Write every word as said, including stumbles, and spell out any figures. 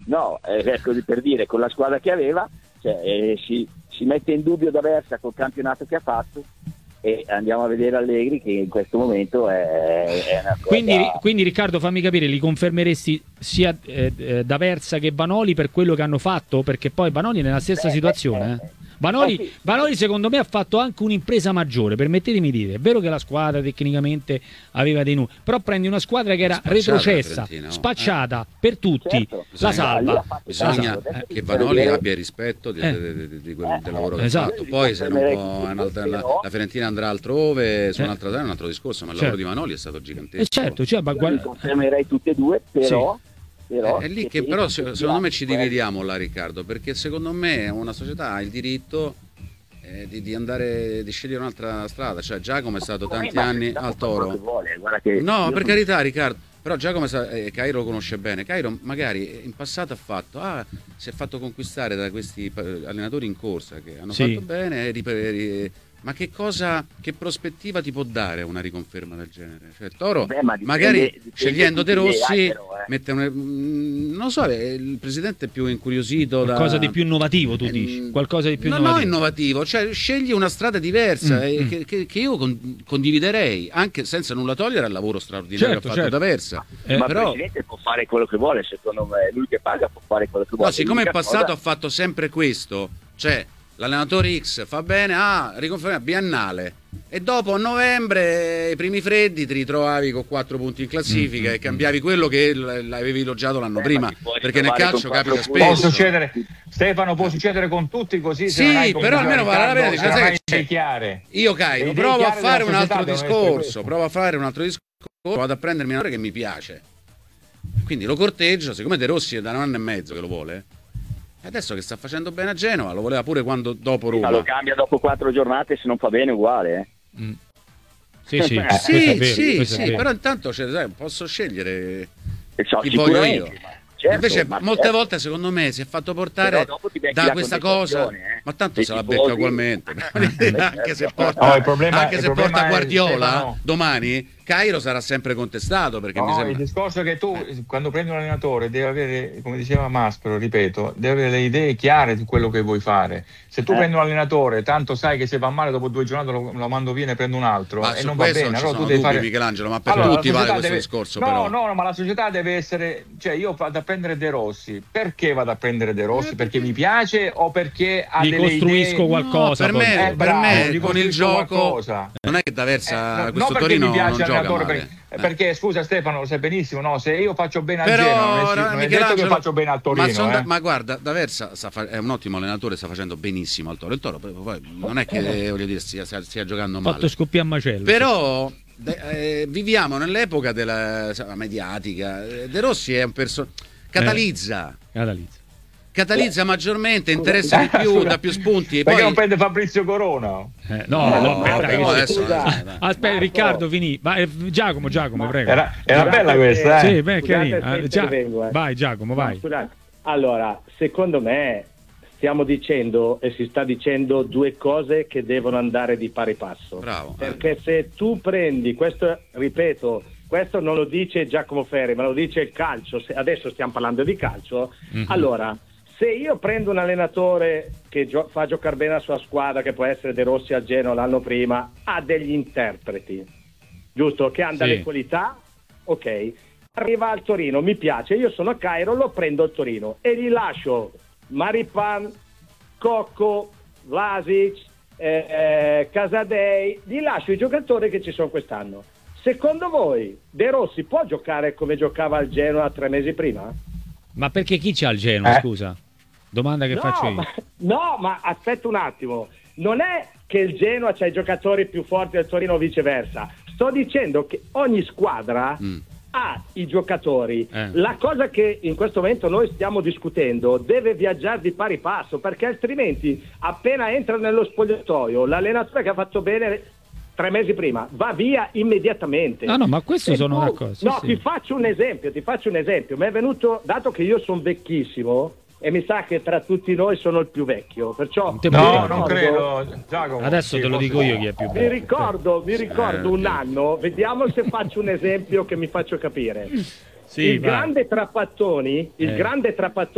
no, eh, così per dire, con la squadra che aveva, cioè, eh, si, si mette in dubbio D'Aversa col campionato che ha fatto, e andiamo a vedere Allegri che in questo momento è, è una cosa... Quindi, quindi Riccardo, fammi capire, li confermeresti sia eh, eh, D'Aversa che Vanoli per quello che hanno fatto? Perché poi Vanoli è nella stessa Beh, situazione, eh, eh. Vanoli, eh sì. Vanoli secondo me ha fatto anche un'impresa maggiore, permettetemi di dire. È vero che la squadra tecnicamente aveva dei numeri, però prendi una squadra che era Spacciata, retrocessa, no? spacciata eh. per tutti, Certo. la salva. Bisogna esatto. che Vanoli abbia rispetto di, Eh. di, di, di quel, del lavoro che Esatto. ha fatto. Poi se non può, un'altra, la, la Fiorentina andrà altrove su un'altra terra è un altro discorso, ma il certo. lavoro di Vanoli è stato gigantesco. E certo, cioè, ma Io guarda... li confermerei tutte e due, però... Sì. però È lì che se però io se- secondo me ci quello- dividiamo là, Riccardo, perché secondo me una società ha il diritto eh, di, di andare di scegliere un'altra strada. Cioè Giacomo è stato tanti Ma anni dopo al fa quello che Toro. vuole, guarda che No, io per sono- carità, Riccardo. Però Giacomo sa, eh, Cairo lo conosce bene. Cairo magari in passato ha fatto, ah, si è fatto conquistare da questi pa- allenatori in corsa che hanno Sì. fatto bene. e rip- ri- ma che cosa, che prospettiva ti può dare una riconferma del genere? Cioè, il Toro Beh, ma dipende- magari dipende scegliendo De tutti gli Rossi altri, però, eh. mette un, mm, non lo so, eh, il presidente è più incuriosito da Qualcosa di più innovativo, tu Eh, dici? Qualcosa di più no, innovativo. no, innovativo, cioè scegli una strada diversa Mm, eh, mm. Che, che- che io con- condividerei, anche senza nulla togliere al lavoro straordinario Certo, che ha fatto certo. D'Aversa. Eh, ma però- il presidente può fare quello che vuole, secondo me, lui che paga può fare quello che vuole. No, siccome in L'unica passato cosa- ha fatto sempre questo, cioè l'allenatore X fa bene, ah, riconferma biennale. E dopo a novembre, i primi freddi, ti ritrovavi con quattro punti in classifica Mm, e cambiavi quello che l- l'avevi elogiato l'anno Eh, prima. ma ti puoi Perché nel ritrovare calcio con capita quattro Può punti. spesso. succedere, Stefano, può succedere con tutti così. se Sì, non hai, come però diceva almeno vale la pena, Riccardo, dice, sai le che c'è? chiare. Io Le Cairo, idee provo a chiare fare della un altro società devono essere discorso, queste. provo a fare un altro discorso, vado a prendermi una che mi piace. Quindi lo corteggio, siccome De Rossi è da un anno e mezzo che lo vuole, e adesso che sta facendo bene a Genova, lo voleva pure quando dopo Ma Roma. lo cambia dopo quattro giornate, se non fa bene uguale. Eh. Mm. Sì, sì, Eh, questo è Sì, vero, sì, questo è sì, vero. però intanto cioè, sai, posso scegliere E so, chi voglio io. sicuramente, ma certo, Invece ma molte certo. volte secondo me si è fatto Però portare dopo ti becchi da la questa cosa, contestazione, eh. ma tanto Dei se la tifosi. becca ugualmente. anche se porta, No, il problema- anche il se problema porta è, Guardiola Stefano, domani, Cairo sarà sempre contestato perché mi No, il sembra... discorso è che tu quando prendi un allenatore devi avere, come diceva Maspero, ripeto, devi avere le idee chiare di quello che vuoi fare. Se tu Eh. prendi un allenatore, tanto sai che se va male dopo due giornate lo, lo mando via e ne prendo un altro Ma e su non va questo bene. non ci Allora tu sono devi dubbi, fare... Michelangelo, ma per Allora, tutti la vale società questo deve- discorso no, però. no, no, ma la società deve essere, cioè io vado a prendere De Rossi, perché vado a prendere De Rossi? Perché mi piace o perché ha Gli delle costruisco idee... qualcosa. per poi. me- Eh, per bravo, me gli con il costruisco gioco qualcosa. non è che D'Aversa Eh, no, questo non perché Torino mi piace non gioca l'allenatore, male. perché, Eh. perché, scusa Stefano, lo sai benissimo, no? Se io faccio bene a Però Genoa, non è, non è detto che Michelangelo, faccio bene a Torino. ma, son da- eh. ma guarda, D'Aversa sta fa- è un ottimo allenatore, sta facendo benissimo al Toro. Il Toro poi, poi non è che voglio dire stia, stia- stia giocando male. Fatto scoppiare a macello. Però de- eh, viviamo nell'epoca della sa, mediatica. Eh, De Rossi è un personaggio catalizza. Catalizza. Catalizza maggiormente, interessa di più, Scusa, dà più spunti. E Perché poi non prende Fabrizio Corona? Eh, no, no, no, aspetta, no, che- adesso- scusa. dai, dai. aspetta, Marco. Riccardo, finì. Va, eh, Giacomo, Giacomo, prego. Era, era Scusate bella se- questa, eh? Sì, beh, Scusate carino. se Eh, Gia- intervengo, eh. Vai, Giacomo, No, vai. scusate. Allora, secondo me stiamo dicendo e si sta dicendo due cose che devono andare di pari passo. Bravo. eh. Perché se tu prendi questo, ripeto, questo non lo dice Giacomo Ferri, ma lo dice il calcio. Se- adesso stiamo parlando di calcio. Mhm. Allora, se io prendo un allenatore che gio- fa giocare bene la sua squadra, che può essere De Rossi al Genoa l'anno prima, ha degli interpreti, giusto? Che hanno Sì. le qualità, ok. Arriva al Torino, mi piace, io sono a Cairo, lo prendo al Torino e gli lascio Maripan, Cocco, Vlasic, eh, eh, Casadei, gli lascio i giocatori che ci sono quest'anno. Secondo voi De Rossi può giocare come giocava al Genoa tre mesi prima? Ma perché chi c'ha il Genoa, Eh. scusa? Domanda che no, faccio io. ma, no, ma aspetta un attimo. Non è che il Genoa c'ha i giocatori più forti del Torino o viceversa. Sto dicendo che ogni squadra Mm. ha i giocatori. Eh. La cosa che in questo momento noi stiamo discutendo deve viaggiare di pari passo, perché altrimenti appena entra nello spogliatoio l'allenatore che ha fatto bene tre mesi prima va via immediatamente. No, no, ma questo E sono tu- d'accordo. Sì, no, sì. ti faccio un esempio, ti faccio un esempio. Mi è venuto, dato che io sono vecchissimo e mi sa che tra tutti noi sono il più vecchio, perciò Non te mi No, ricordo. non credo. Giacomo, Adesso sì, te lo posso- dico io chi è più mi bello. ricordo, mi ricordo Eh, un ok. anno, vediamo se faccio un esempio che mi faccio capire. Sì, il vai. grande Trapattoni, il Eh. grande Trapattoni